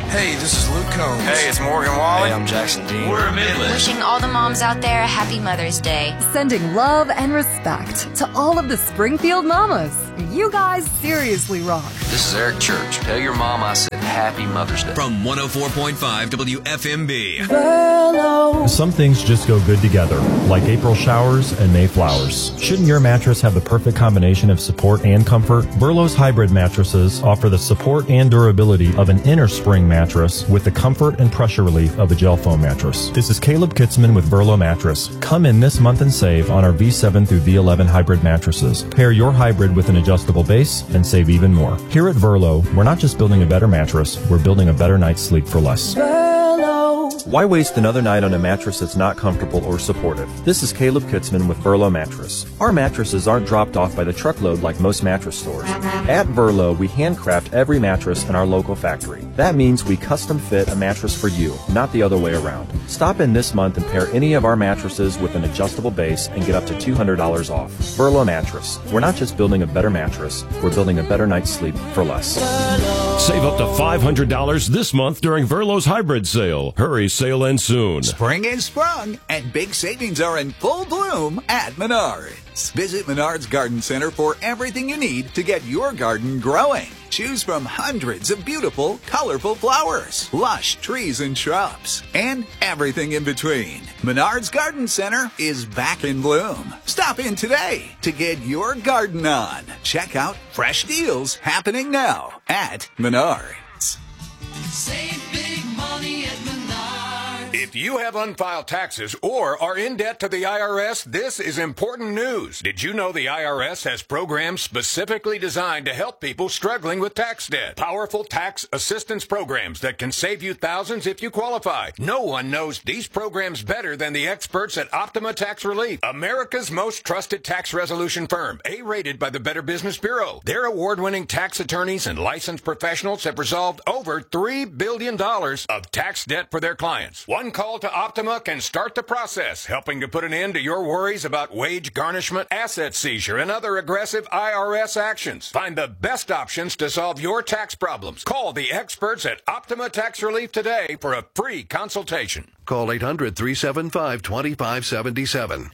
Hey, this is Luke Combs. Hey, it's Morgan Wallen. Hey, I'm Jackson Dean. We're Midland. Wishing all the moms out there a happy Mother's Day. Sending love and respect to all of the Springfield mamas. You guys seriously rock. This is Eric Church. Tell your mom I said Happy Mother's Day. From 104.5 WFMB. Some things just go good together, like April showers and May flowers. Shouldn't your mattress have the perfect combination of support and comfort? Burlow's hybrid mattresses offer the support and durability of an inner spring mattress with the comfort and pressure relief of a gel foam mattress. This is Caleb Kitzman with Burlow Mattress. Come in this month and save on our V7 through V11 hybrid mattresses. Pair your hybrid with an adjustable base and save even more. Here at Burlow, we're not just building a better mattress, we're building a better night's sleep for less. Why waste another night on a mattress that's not comfortable or supportive? This is Caleb Kitzman with Burlow Mattress. Our mattresses aren't dropped off by the truckload like most mattress stores. At Burlow, we handcraft every mattress in our local factory. That means we custom fit a mattress for you, not the other way around. Stop in this month and pair any of our mattresses with an adjustable base and get up to $200 off. Burlow Mattress. We're not just building a better mattress, we're building a better night's sleep for less. Save up to $500 this month during Verlo's hybrid sale. Hurry, sale ends soon. Spring is sprung, and big savings are in full bloom at Menards. Visit Menards Garden Center for everything you need to get your garden growing. Choose from hundreds of beautiful, colorful flowers, lush trees and shrubs, and everything in between. Menards Garden Center is back in bloom. Stop in today to get your garden on. Check out fresh deals happening now at Menards. Save big money at Menards. If you have unfiled taxes or are in debt to the IRS, this is important news. Did you know the IRS has programs specifically designed to help people struggling with tax debt? Powerful tax assistance programs that can save you thousands if you qualify. No one knows these programs better than the experts at Optima Tax Relief, America's most trusted tax resolution firm, A-rated by the Better Business Bureau. Their award-winning tax attorneys and licensed professionals have resolved over $3 billion of tax debt for their clients. One call to Optima can start the process, helping to put an end to your worries about wage garnishment, asset seizure, and other aggressive IRS actions. Find the best options to solve your tax problems. Call the experts at Optima Tax Relief today for a free consultation. Call 800-375-2577.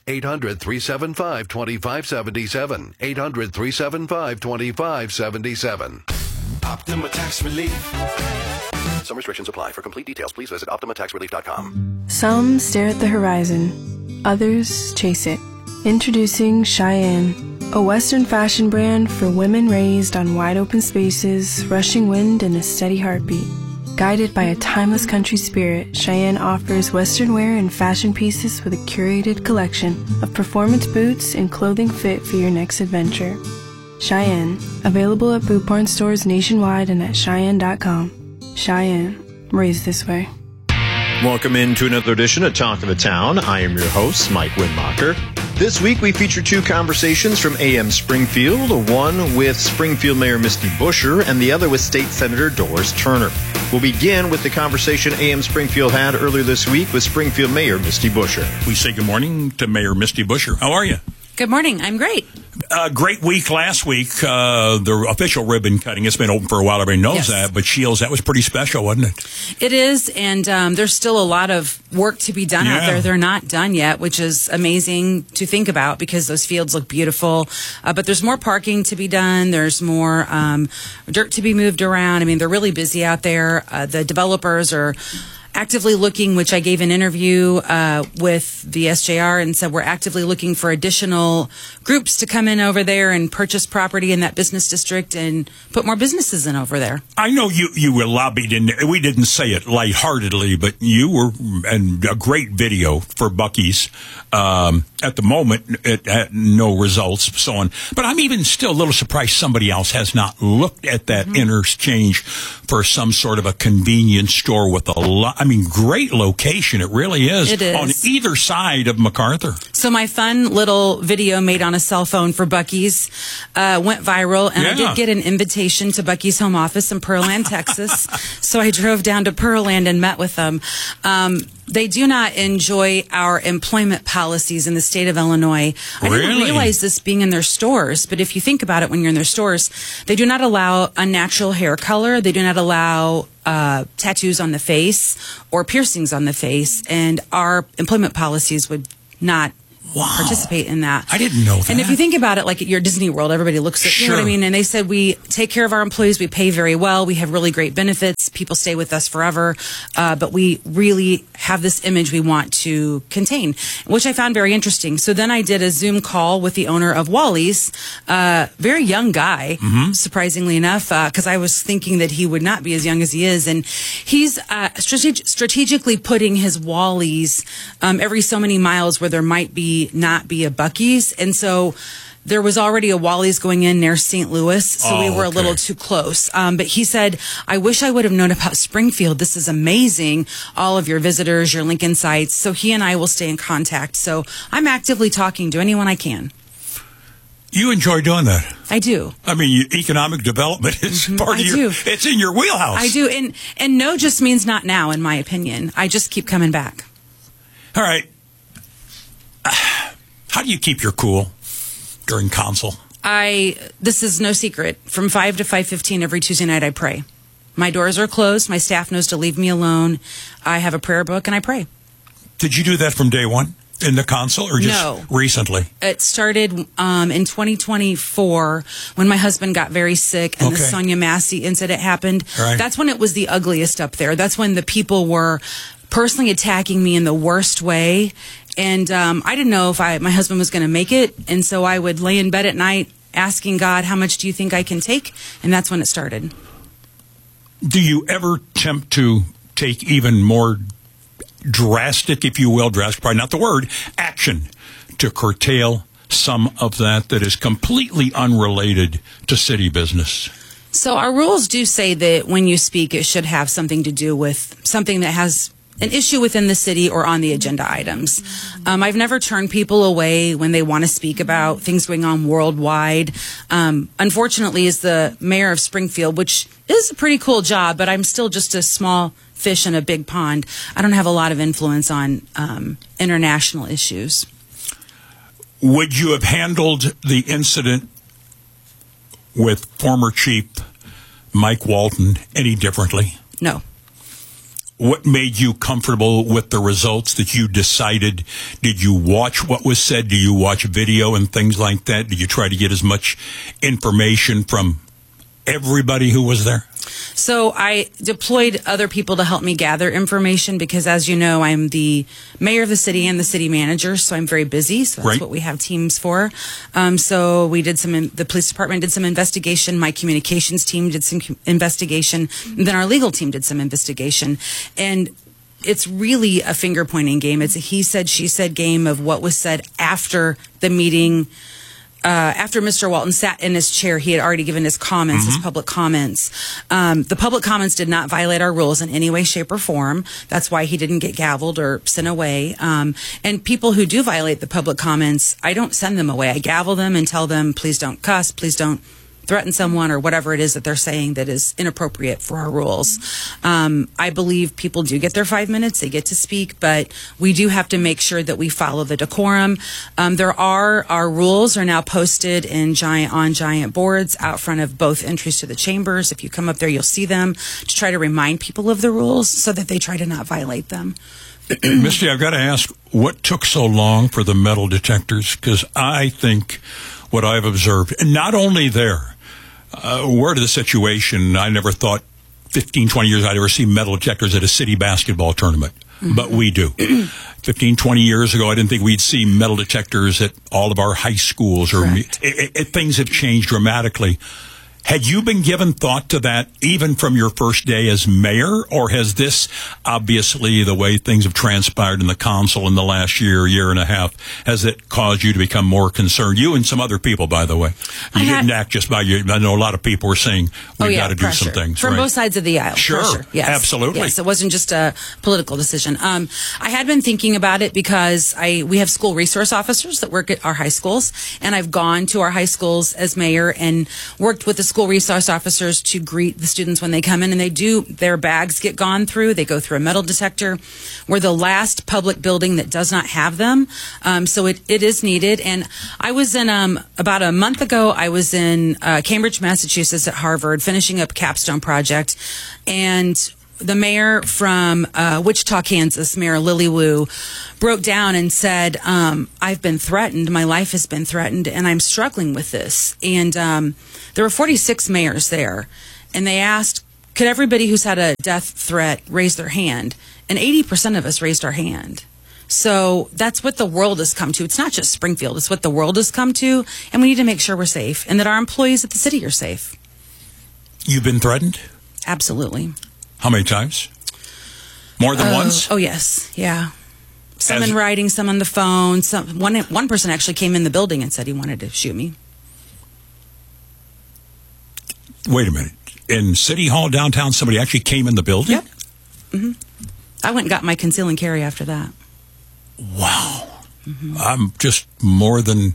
800-375-2577. 800-375-2577. Optima Tax Relief. Some restrictions apply. For complete details, please visit OptimaTaxRelief.com. Some stare at the horizon. Others chase it. Introducing Cheyenne, a Western fashion brand for women raised on wide open spaces, rushing wind, and a steady heartbeat. Guided by a timeless country spirit, Cheyenne offers Western wear and fashion pieces with a curated collection of performance boots and clothing fit for your next adventure. Cheyenne, available at Boot Barn stores nationwide and at Cheyenne.com. Cheyenne, raised this way. Welcome into another edition of Talk of the Town. I am your host, Mike Winmacher. This week we feature two conversations from AM Springfield, one with Springfield Mayor Misty Buscher and the other with State Senator Doris Turner. We'll begin with the conversation AM Springfield had earlier this week with Springfield Mayor Misty Buscher. We say good morning to Mayor Misty Buscher. How are you? Good morning. I'm great. Great week last week. The official ribbon cutting, it's been open for a while. Everybody knows that. But Shields, that was pretty special, wasn't it? It is. And there's still a lot of work to be done out there. They're not done yet, which is amazing to think about because those fields look beautiful. But there's more parking to be done. There's more dirt to be moved around. I mean, they're really busy out there. The developers are actively looking, which I gave an interview with the SJR and said we're actively looking for additional groups to come in over there and purchase property in that business district and put more businesses in over there. I know you were lobbied, and we didn't say it lightheartedly, but you were in a great video for Buc-ee's. At the moment, it had no results, so on. But I'm even still a little surprised somebody else has not looked at that interchange for some sort of a convenience store with a lot. I mean, great location. It really is. It is. On either side of MacArthur. So my fun little video made on a cell phone for Buc-ee's went viral, and I did get an invitation to Buc-ee's home office in Pearland, Texas. So I drove down to Pearland and met with them. They do not enjoy our employment policies in the state of Illinois. I didn't realize this being in their stores, but if you think about it when you're in their stores, they do not allow unnatural hair color. They do not allow tattoos on the face or piercings on the face, and our employment policies would not participate in that. I didn't know that. And if you think about it, like at your Disney World, everybody looks at, you know what I mean? And they said, we take care of our employees. We pay very well. We have really great benefits. People stay with us forever. But we really have this image we want to contain, which I found very interesting. So then I did a Zoom call with the owner of Wally's, very young guy, surprisingly enough, because I was thinking that he would not be as young as he is. And he's strategically putting his Wally's every so many miles where there might not be a Buc-ee's, and so there was already a Wally's going in near St. Louis, so we were a little too close. But he said, I wish I would have known about Springfield. This is amazing. All of your visitors, your Lincoln sites. So he and I will stay in contact. So I'm actively talking to anyone I can. You enjoy doing that? I do. I mean, economic development is part of your, it's in your wheelhouse. I do. And no just means not now, in my opinion. I just keep coming back. All right. How do you keep your cool during council? This is no secret. From 5 to 5:15 every Tuesday night, I pray. My doors are closed. My staff knows to leave me alone. I have a prayer book and I pray. Did you do that from day one in the council or just recently? It started in 2024 when my husband got very sick and the Sonia Massey incident happened. Right. That's when it was the ugliest up there. That's when the people were personally attacking me in the worst way. And I didn't know if my husband was going to make it. And so I would lay in bed at night asking God, how much do you think I can take? And that's when it started. Do you ever attempt to take even more drastic, if you will, drastic, probably not the word, action to curtail some of that is completely unrelated to city business? So our rules do say that when you speak, it should have something to do with something that has an issue within the city or on the agenda items. I've never turned people away when they want to speak about things going on worldwide. Unfortunately, as the mayor of Springfield, which is a pretty cool job, but I'm still just a small fish in a big pond, I don't have a lot of influence on international issues. Would you have handled the incident with former Chief Mike Walton any differently? No. What made you comfortable with the results that you decided? Did you watch what was said? Do you watch video and things like that? Did you try to get as much information from everybody who was there? So I deployed other people to help me gather information because, as you know, I'm the mayor of the city and the city manager, so I'm very busy. So that's what we have teams for. So we did the police department did some investigation. My communications team did some investigation. And then our legal team did some investigation. And it's really a finger-pointing game. It's a he said, she said game of what was said after the meeting. After Mr. Walton sat in his chair, he had already given his comments, his public comments. The public comments did not violate our rules in any way, shape, or form. That's why he didn't get gavelled or sent away. And people who do violate the public comments, I don't send them away. I gavel them and tell them, please don't cuss, please don't threaten someone or whatever it is that they're saying that is inappropriate for our rules. I believe people do get their 5 minutes. They get to speak, but we do have to make sure that we follow the decorum. Our rules are now posted on giant boards out front of both entries to the chambers. If you come up there, you'll see them to try to remind people of the rules so that they try to not violate them. Misty, I've got to ask, what took so long for the metal detectors? Because I think what I've observed, and not only there, word of the situation, I never thought 15, 20 years I'd ever see metal detectors at a city basketball tournament. But we do. 15, 20 years ago, I didn't think we'd see metal detectors at all of our high schools. Things have changed dramatically. Had you been given thought to that even from your first day as mayor, or has this, obviously, the way things have transpired in the council in the last year and a half, has it caused you to become more concerned? You and some other people, by the way. You didn't act just by you. I know a lot of people were saying, we've got to do some things. From both sides of the aisle. Sure. Yes. Absolutely. Yes, it wasn't just a political decision. I had been thinking about it because we have school resource officers that work at our high schools, and I've gone to our high schools as mayor and worked with the school school resource officers to greet the students when they come in, and their bags get gone through. They go through a metal detector. We're the last public building that does not have them. So it is needed. And I was in, about a month ago, I was in Cambridge, Massachusetts at Harvard, finishing up a capstone project. And the mayor from Wichita, Kansas, Mayor Lily Wu, broke down and said, I've been threatened. My life has been threatened, and I'm struggling with this. And there were 46 mayors there, and they asked, could everybody who's had a death threat raise their hand? And 80% of us raised our hand. So that's what the world has come to. It's not just Springfield. It's what the world has come to, and we need to make sure we're safe and that our employees at the city are safe. You've been threatened? Absolutely. How many times? More than once? Oh, yes. Yeah. Some in writing, some on the phone. One person actually came in the building and said he wanted to shoot me. Wait a minute. In City Hall downtown, somebody actually came in the building? Yep. Mm-hmm. I went and got my conceal and carry after that. Wow. Mm-hmm. I'm just more than...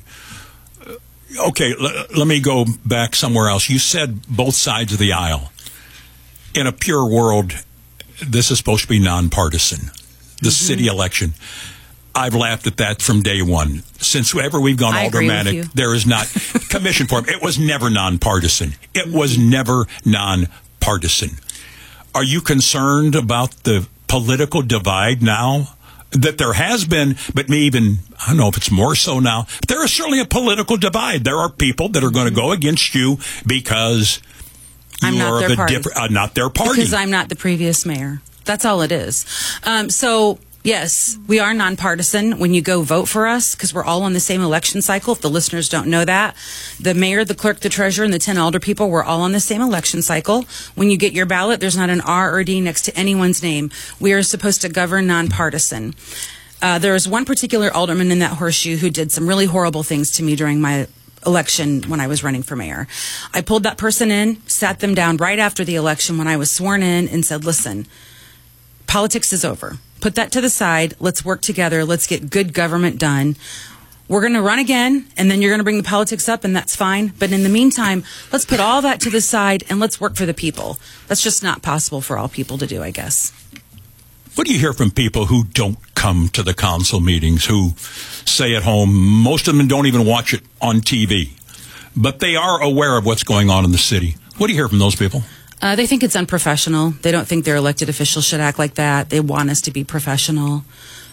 Okay, let me go back somewhere else. You said both sides of the aisle. In a pure world, this is supposed to be nonpartisan. The city election. I've laughed at that from day one. Since ever we've gone aldermanic, there is not commission form. It was never nonpartisan. It was never nonpartisan. Are you concerned about the political divide now? That there has been, but maybe even, I don't know if it's more so now, but there is certainly a political divide. There are people that are going to go against you because I'm not their party. Not their party. Because I'm not the previous mayor. That's all it is. So, yes, we are nonpartisan when you go vote for us, because we're all on the same election cycle. If the listeners don't know that, the mayor, the clerk, the treasurer, and the 10 alder people, we're all on the same election cycle. When you get your ballot, there's not an R or D next to anyone's name. We are supposed to govern nonpartisan. There was one particular alderman in that horseshoe who did some really horrible things to me during my election when I was running for mayor. I pulled that person in, sat them down right after the election when I was sworn in, and said, listen, politics is over. Put that to the side. Let's work together. Let's get good government done. We're going to run again, and then you're going to bring the politics up, and that's fine. But in the meantime, let's put all that to the side, and let's work for the people. That's just not possible for all people to do, I guess. What do you hear from people who don't come to the council meetings, who say at home, most of them don't even watch it on TV, but they are aware of what's going on in the city? What do you hear from those people? They think it's unprofessional. They don't think their elected officials should act like that. They want us to be professional.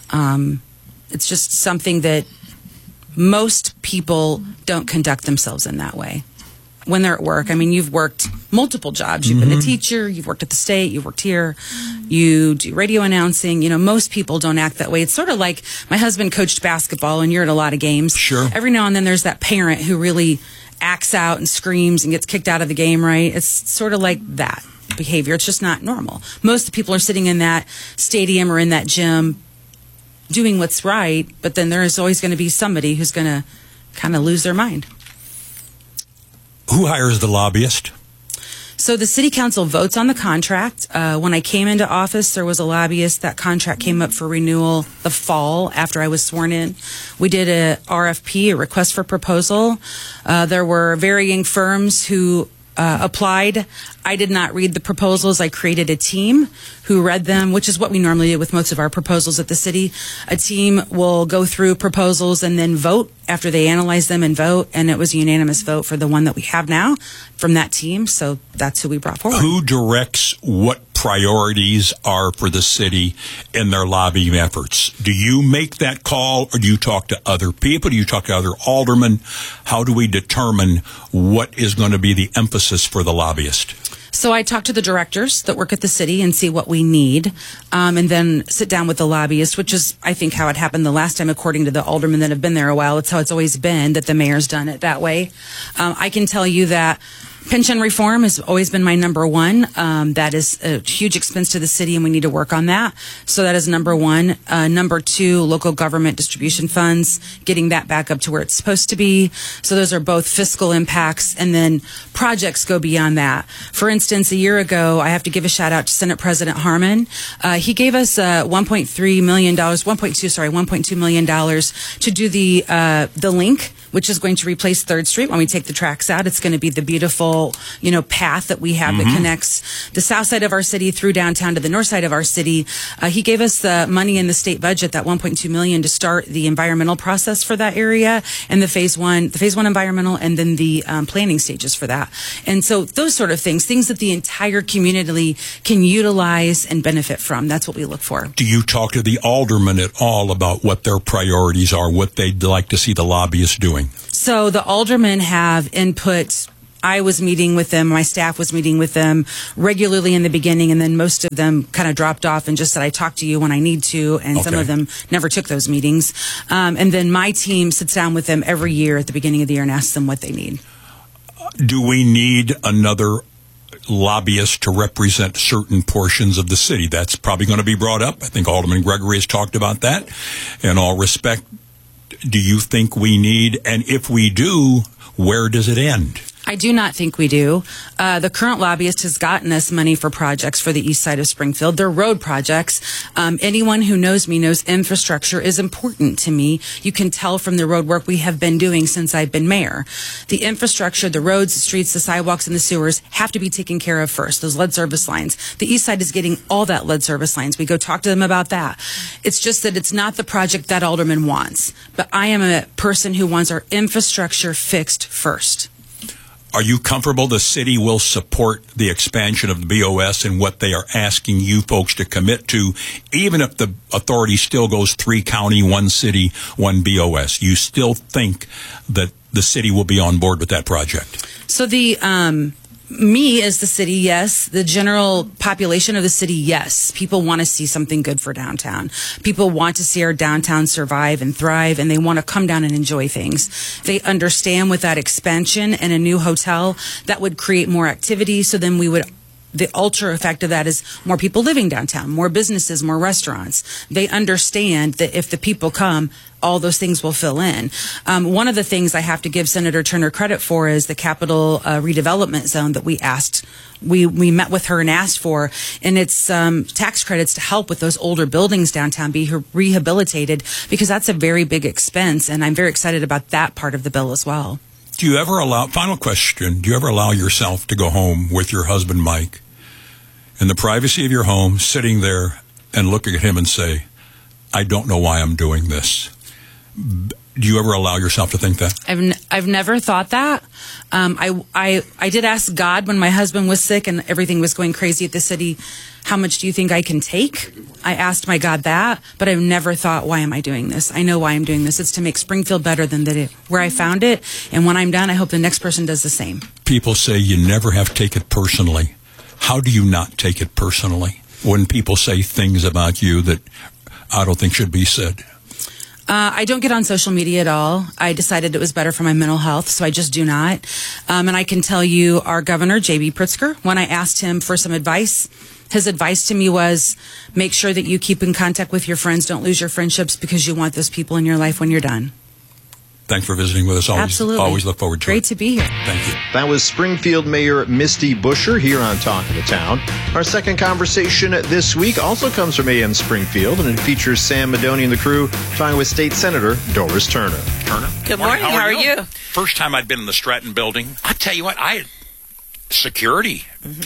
It's just something that most people don't conduct themselves in that way when they're at work. I mean, you've worked multiple jobs. You've been a teacher. You've worked at the state. You've worked here. You do radio announcing. You know, most people don't act that way. It's sort of like my husband coached basketball, and you're at a lot of games. Sure. Every now and then there's that parent who really acts out and screams and gets kicked out of the game, right? It's sort of like that behavior. It's just not normal. Most of the people are sitting in that stadium or in that gym doing what's right, but then there is always going to be somebody who's going to kind of lose their mind. Who hires the lobbyist? So the city council votes on the contract. When I came into office, there was a lobbyist. That contract came up for renewal the fall after I was sworn in. We did a RFP, a request for proposal. There were varying firms who applied. I did not read the proposals. I created a team who read them, which is what we normally do with most of our proposals at the city. A team will go through proposals and then vote after they analyze them and vote. And it was a unanimous vote for the one that we have now from that team. So that's who we brought forward. Who directs what priorities are for the city in their lobbying efforts? Do you make that call, or do you talk to other people? Do you talk to other aldermen? How do we determine what is going to be the emphasis for the lobbyist? So I talk to the directors that work at the city and see what we need, and then sit down with the lobbyist, which is, I think, how it happened the last time, according to the aldermen that have been there a while. It's how it's always been, that the mayor's done it that way. I can tell you that pension reform has always been my number one. That is a huge expense to the city, and we need to work on that. So that is number one. Number two, local government distribution funds, getting that back up to where it's supposed to be. So those are both fiscal impacts, and then projects go beyond that. For instance, a year ago, I have to give a shout out to Senate President Harmon. He gave us $1.2 million to do the link, which is going to replace 3rd Street when we take the tracks out. It's going to be the beautiful beautiful, path that we have that connects the south side of our city through downtown to the north side of our city. He gave us the money in the state budget, that $1.2 million, to start the environmental process for that area, and the phase one environmental, and then the planning stages for that. And so those sort of things that the entire community can utilize and benefit from. That's what we look for. Do you talk to the aldermen at all about what their priorities are, what they'd like to see the lobbyists doing? So the aldermen have input. I was meeting with them, my staff was meeting with them regularly in the beginning, and then most of them kind of dropped off and just said, I talk to you when I need to, and some of them never took those meetings. And then my team sits down with them every year at the beginning of the year and asks them what they need. Do we need another lobbyist to represent certain portions of the city? That's probably going to be brought up. I think Alderman Gregory has talked about that. In all respect, do you think we need, and if we do, where does it end? I do not think we do. The current lobbyist has gotten us money for projects for the east side of Springfield. They're road projects. Anyone who knows me knows infrastructure is important to me. You can tell from the road work we have been doing since I've been mayor. The infrastructure, the roads, the streets, the sidewalks, and the sewers have to be taken care of first, those lead service lines. The east side is getting all that lead service lines. We go talk to them about that. It's just that it's not the project that alderman wants. But I am a person who wants our infrastructure fixed first. Are you comfortable the city will support the expansion of the BOS and what they are asking you folks to commit to, even if the authority still goes 3 county, 1 city, 1 BOS? You still think that the city will be on board with that project? So me as the city, yes. The general population of the city, yes. People want to see something good for downtown. People want to see our downtown survive and thrive, and they want to come down and enjoy things. They understand with that expansion and a new hotel, that would create more activity, so then the ultra effect of that is more people living downtown, more businesses, more restaurants. They understand that if the people come, all those things will fill in. One of the things I have to give Senator Turner credit for is the capital redevelopment zone that we asked. We met with her and asked for, and it's tax credits to help with those older buildings downtown be rehabilitated, because that's a very big expense, and I'm very excited about that part of the bill as well. Do you ever final question, do you ever allow yourself to go home with your husband, Mike, in the privacy of your home, sitting there and looking at him and say, I don't know why I'm doing this? Do you ever allow yourself to think that? I've never thought that. I did ask God when my husband was sick and everything was going crazy at the city, how much do you think I can take? I asked my God that, but I've never thought, why am I doing this? I know why I'm doing this. It's to make Springfield better than where I found it. And when I'm done, I hope the next person does the same. People say you never have to take it personally. How do you not take it personally when people say things about you that I don't think should be said? I don't get on social media at all. I decided it was better for my mental health, so I just do not. And I can tell you, our governor, J.B. Pritzker, when I asked him for some advice, his advice to me was, make sure that you keep in contact with your friends. Don't lose your friendships, because you want those people in your life when you're done. Thanks for visiting with us. Absolutely. Always look forward to it. Great to be here. Thank you. That was Springfield Mayor Misty Buscher here on Talk of the Town. Our second conversation this week also comes from AM Springfield, and it features Sam Madoni and the crew talking with State Senator Doris Turner. Turner. Good morning. How are you? First time I'd been in the Stratton building. I tell you what, security.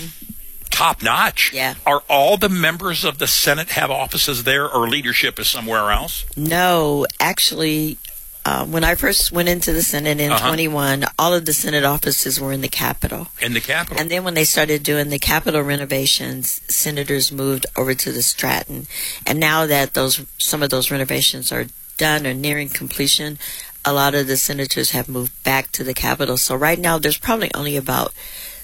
Top notch. Yeah. Are all the members of the Senate have offices there, or leadership is somewhere else? No, actually, when I first went into the Senate in 21, all of the Senate offices were in the Capitol. In the Capitol. And then when they started doing the Capitol renovations, senators moved over to the Stratton. And now that some of those renovations are done or nearing completion, a lot of the senators have moved back to the Capitol. So right now, there's probably only about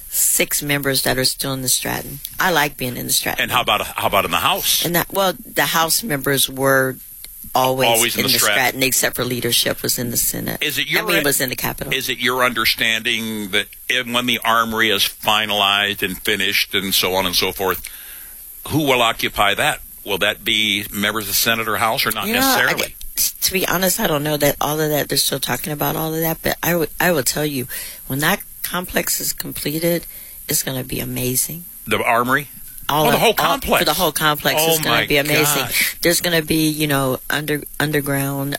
6 members that are still in the Stratton. I like being in the Stratton. And how about in the House? And the House members were always in the Stratton, except for leadership was in the Senate. It was in the Capitol. Is it your understanding that when the Armory is finalized and finished and so on and so forth, who will occupy that? Will that be members of the Senate or House, or not necessarily? To be honest, I don't know that all of that. They're still talking about all of that, but I will tell you, when that complex is completed, it's going to be amazing. The Armory? The whole complex. The whole complex is going to be amazing. Gosh. There's going to be, underground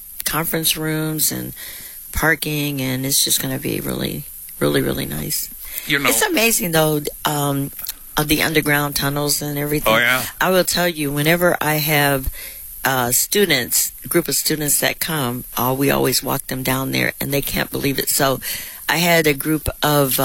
conference rooms and parking, and it's just going to be really, really, really nice. It's amazing, though, of the underground tunnels and everything. Oh, yeah. I will tell you, whenever I have a group of students that come, we always walk them down there, and they can't believe it. So I had a group of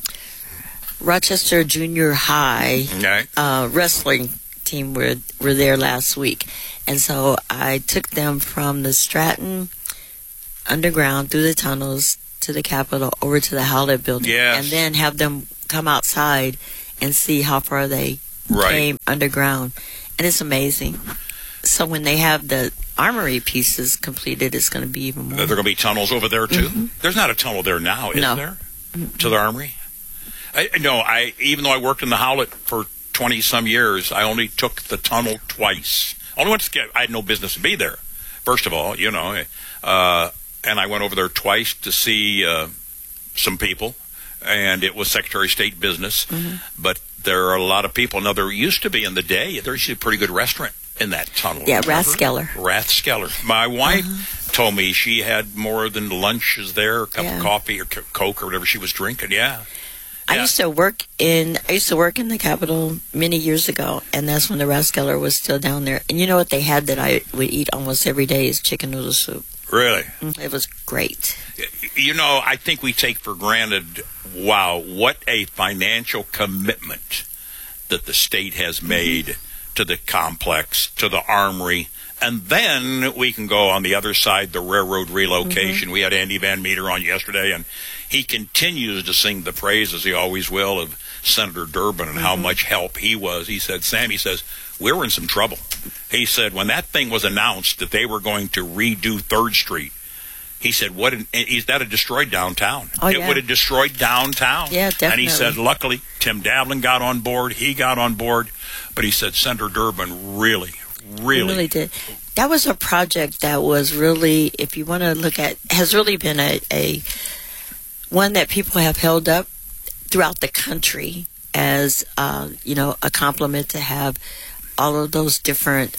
Rochester Junior High wrestling team were there last week. And so I took them from the Stratton underground through the tunnels to the Capitol over to the Howlett building. Yes. And then have them come outside and see how far they came underground. And it's amazing. So when they have the armory pieces completed, it's going to be even more. There are going to be tunnels over there, too? Mm-hmm. There's not a tunnel there now, is there? Mm-hmm. To the armory? Even though I worked in the Howlett for 20-some years, I only took the tunnel twice. I had no business to be there, first of all, and I went over there twice to see some people, and it was Secretary of State business. Mm-hmm. But there are a lot of people. Now, there used to be in the day, there used to be a pretty good restaurant in that tunnel. Yeah, Rathskeller. Rathskeller. My wife told me she had more than lunches there, a cup of coffee or Coke or whatever she was drinking. Yeah. I used to work in the Capitol many years ago, and that's when the Rathskeller was still down there. And you know what they had that I would eat almost every day is chicken noodle soup. Really? It was great. I think we take for granted, wow, what a financial commitment that the state has made to the complex, to the armory. And then we can go on the other side, the railroad relocation. We had Andy Van Meter on yesterday, and he continues to sing the praises, he always will, of Senator Durbin and how much help he was. He said, Sam, we were in some trouble. He said, when that thing was announced that they were going to redo 3rd Street, he said, that had destroyed downtown. It would have destroyed downtown. Yeah, definitely. And he said, luckily, Tim Davlin got on board. He got on board. But he said, Senator Durbin really did. That was a project that was really, if you want to look at, has really been a one that people have held up throughout the country as, a compliment to have all of those different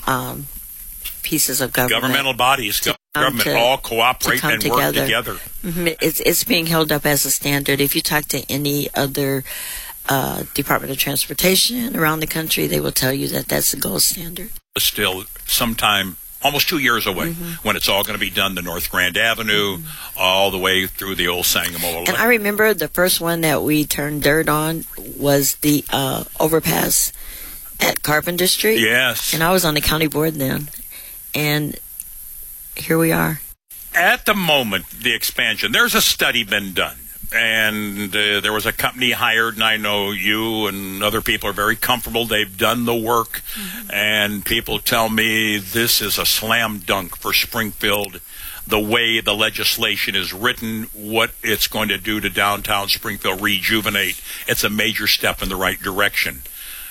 pieces of governmental bodies, government all cooperate and work together. Mm-hmm. It's being held up as a standard. If you talk to any other Department of Transportation around the country, they will tell you that that's the gold standard. Still, sometime almost 2 years away when it's all going to be done, the North Grand Avenue, all the way through the old Sangamo. And I remember the first one that we turned dirt on was the overpass at Carpenter Street. Yes. And I was on the county board then. And here we are. At the moment, the expansion, there's a study been done. And there was a company hired, and I know you and other people are very comfortable. They've done the work, and people tell me this is a slam dunk for Springfield. The way the legislation is written, what it's going to do to downtown Springfield, rejuvenate, it's a major step in the right direction.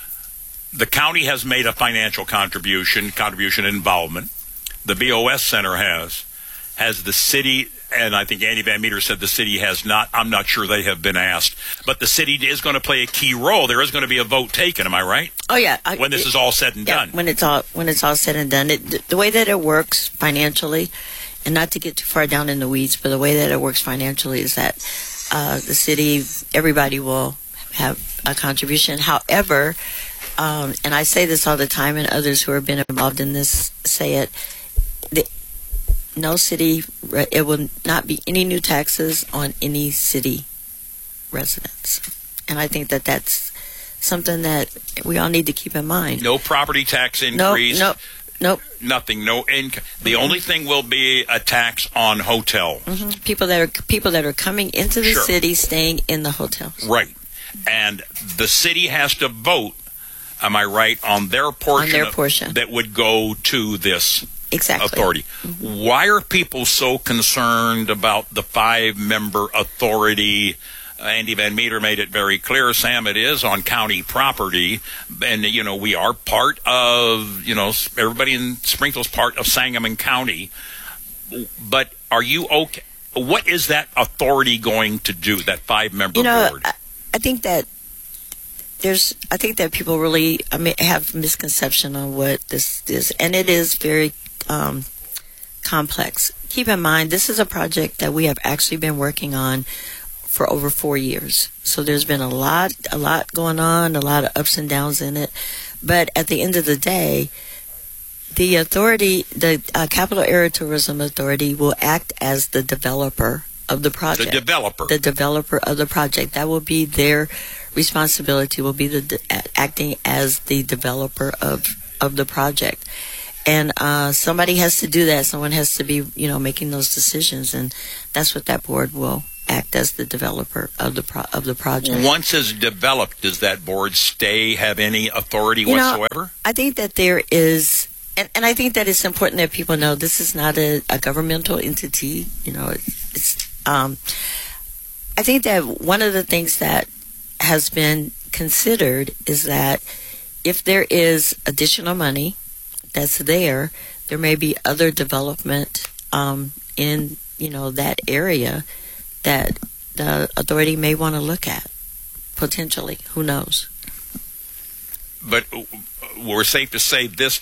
The county has made a financial contribution involvement. The BOS Center has the city. And I think Andy Van Meter said the city has not. I'm not sure they have been asked. But the city is going to play a key role. There is going to be a vote taken. Am I right? Oh, yeah. When this is all said and done. When it's all said and done. The way that it works financially, and not to get too far down in the weeds, but the way that it works financially is that the city, everybody will have a contribution. However, and I say this all the time, and others who have been involved in this say it, no city, it will not be any new taxes on any city residents. And I think that that's something that we all need to keep in mind. No property tax increase. Nope. Nothing. No income. The only thing will be a tax on hotels. People that are coming into the city, staying in the hotels. Right. And the city has to vote, am I right, on their portion, that would go to this authority. Why are people so concerned about the 5-member authority? Andy Van Meter made it very clear, Sam, it is on county property. And, we are part of, everybody in Springfield's part of Sangamon County. But are you okay? What is that authority going to do, that 5-member board? I think that people really have misconception on what this is. And it is very complex. Keep in mind, this is a project that we have actually been working on for over 4 years. So there's been a lot going on, a lot of ups and downs in it. But at the end of the day, the authority, the Capital Area Tourism Authority, will act as the developer of the project. The developer of the project. That will be their responsibility, will be acting as the developer of the project. And somebody has to do that. Someone has to be, making those decisions, and that's what that board will act as, the developer of the project. Once it's developed, does that board have any authority whatsoever? I think that there is, and I think that it's important that people know this is not a governmental entity. I think that one of the things that has been considered is that if there is additional money that's there may be other development in that area that the authority may want to look at potentially. Who knows? But we're safe to say this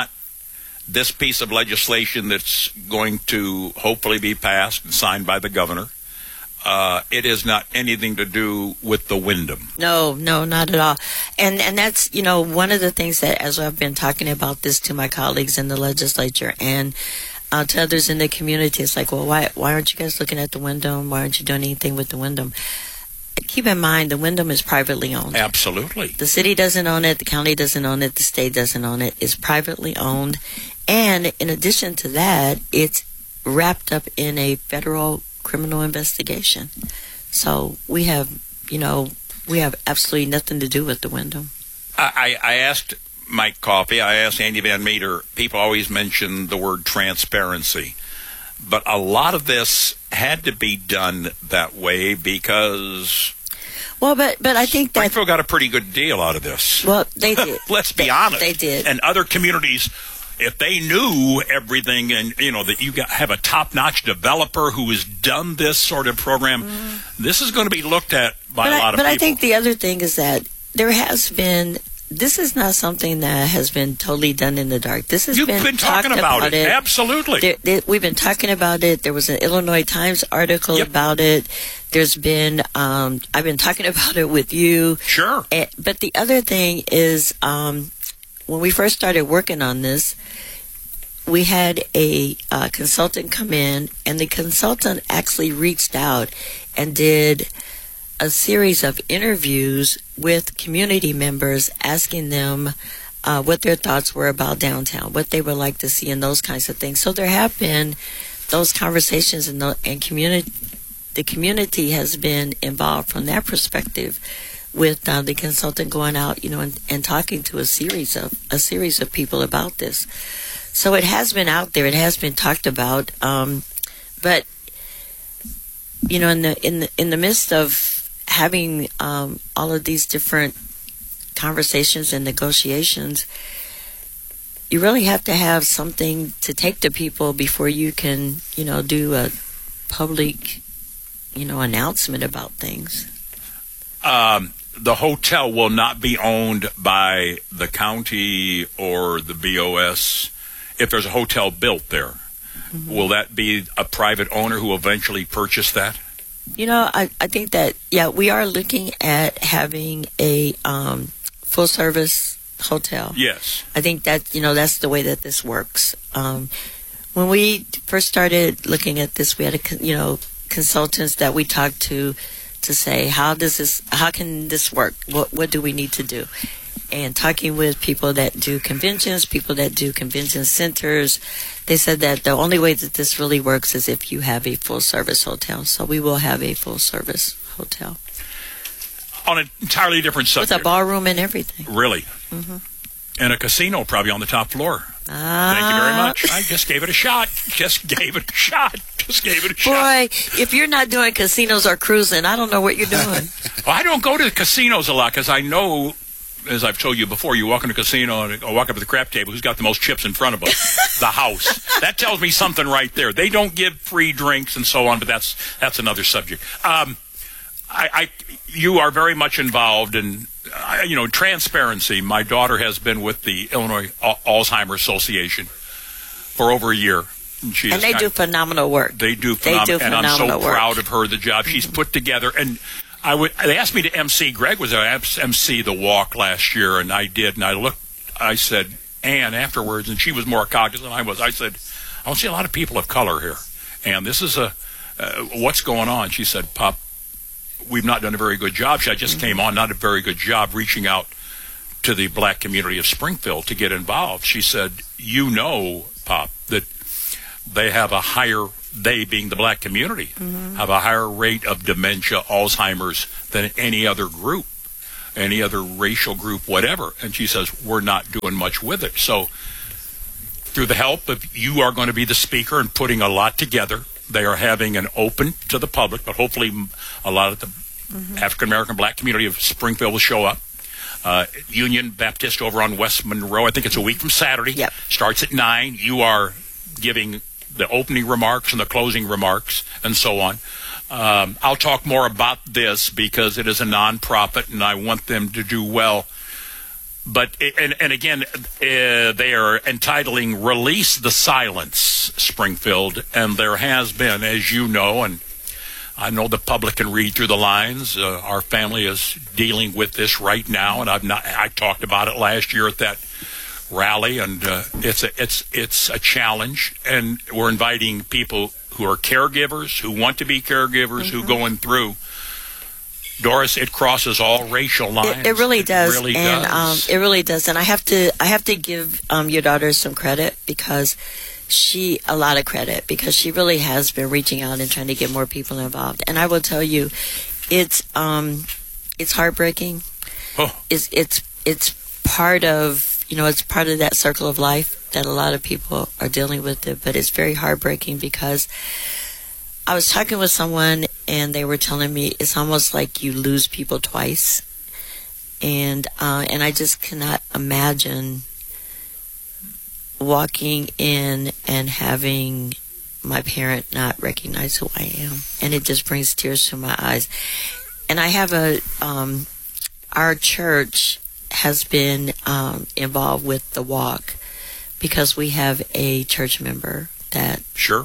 piece of legislation that's going to hopefully be passed and signed by the governor, it has not anything to do with the Wyndham. No, not at all. And that's, one of the things that, as I've been talking about this to my colleagues in the legislature and to others in the community, it's like, well, why aren't you guys looking at the Wyndham? Why aren't you doing anything with the Wyndham? Keep in mind, the Wyndham is privately owned. Absolutely. The city doesn't own it. The county doesn't own it. The state doesn't own it. It's privately owned. And in addition to that, it's wrapped up in a federal criminal investigation. So we have absolutely nothing to do with the Wyndham. I asked Mike Coffey, I asked Andy Van Meter, people always mention the word transparency. But a lot of this had to be done that way because... Well, but I think that... Springfield got a pretty good deal out of this. Well, they did. Let's be honest. They did. And other communities, if they knew everything and, that you have a top-notch developer who has done this sort of program, this is going to be looked at by a lot of people. But I think the other thing is that there has been... This is not something that has been totally done in the dark. This has You've been talking about it. Absolutely. We've been talking about it. There was an Illinois Times article about it. There's been, I've been talking about it with you. Sure. But the other thing is, when we first started working on this, we had a consultant come in, and the consultant actually reached out and did a series of interviews with community members, asking them what their thoughts were about downtown, what they would like to see, and those kinds of things. So there have been those conversations, and the community has been involved from that perspective, with the consultant going out, and talking to a series of people about this. So it has been out there, it has been talked about, but in the midst of having all of these different conversations and negotiations, you really have to have something to take to people before you can, do a public, announcement about things. The hotel will not be owned by the county or the BOS if there's a hotel built there. Mm-hmm. Will that be a private owner who will eventually purchase that? I think that, we are looking at having a full-service hotel. Yes. I think that, that's the way that this works. When we first started looking at this, we had, consultants that we talked to say, how can this work? What do we need to do? And talking with people that do conventions, people that do convention centers, they said that the only way that this really works is if you have a full-service hotel. So we will have a full-service hotel. On an entirely different subject. With a ballroom and everything. Really? Mm-hmm. And a casino probably on the top floor. Thank you very much. I just gave it a shot. Boy, if you're not doing casinos or cruising, I don't know what you're doing. Well, I don't go to the casinos a lot because I know... As I've told you before, you walk in a casino and walk up to the crap table, who's got the most chips in front of them? The house. That tells me something right there. They don't give free drinks and so on, but that's another subject. You are very much involved in, transparency. My daughter has been with the Illinois Alzheimer's Association for over a year. And they do phenomenal work. They do phenomenal, and I'm so proud of her, the job she's put together. And they asked me to MC. Greg was MC the walk last year, and I did. And I said, Ann, afterwards, and she was more cognizant than I was. I said, I don't see a lot of people of color here, and this is what's going on? She said, Pop, we've not done a very good job. I just came on, not a very good job reaching out to the black community of Springfield to get involved. She said, you know, Pop, that they being the black community, have a higher rate of dementia, Alzheimer's than any other group, any other racial group, whatever. And she says, we're not doing much with it. So through the help of you are going to be the speaker and putting a lot together. They are having an open to the public, but hopefully a lot of the African-American black community of Springfield will show up. Union Baptist over on West Monroe, I think it's a week from Saturday. Yep. Starts at 9. You are giving the opening remarks and the closing remarks and so on. I'll talk more about this because it is a nonprofit and I want them to do well. But, and again, they are entitling Release the Silence, Springfield, and there has been, as you know, and I know the public can read through the lines, our family is dealing with this right now, and I talked about it last year at that rally, and it's a challenge, and we're inviting people who are caregivers, who want to be caregivers, who going through. Doris, it crosses all racial lines. It really does. It really does. It really does. And I have to give your daughter some credit because she really has been reaching out and trying to get more people involved. And I will tell you, it's heartbreaking. Oh. It's part of, it's part of that circle of life that a lot of people are dealing with it, but it's very heartbreaking because I was talking with someone and they were telling me it's almost like you lose people twice. And I just cannot imagine walking in and having my parent not recognize who I am. And it just brings tears to my eyes. And I have our church has been involved with the walk because we have a church member that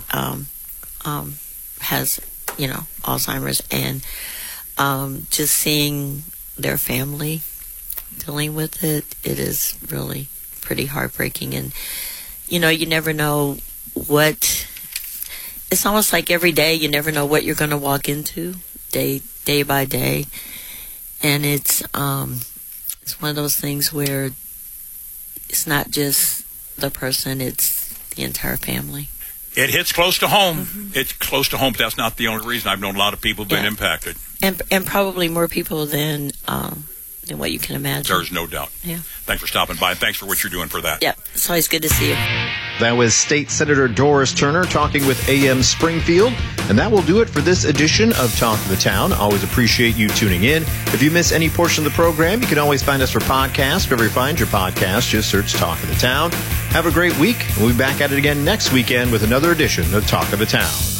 has, Alzheimer's, and just seeing their family dealing with it is really pretty heartbreaking. And, you never know it's almost like every day you never know what you're going to walk into day by day. And it's one of those things where it's not just the person, it's the entire family. It hits close to home. It's close to home, but that's not the only reason. I've known a lot of people have been impacted. And probably more people than what you can imagine. There's no doubt. Yeah. Thanks for stopping by, and thanks for what you're doing for that. Yep. It's always good to see you. That was State Senator Doris Turner talking with AM Springfield. And that will do it for this edition of Talk of the Town. Always appreciate you tuning in. If you miss any portion of the program, you can always find us for podcast. Wherever you find your podcast, just search Talk of the Town. Have a great week. We'll be back at it again next weekend with another edition of Talk of the Town.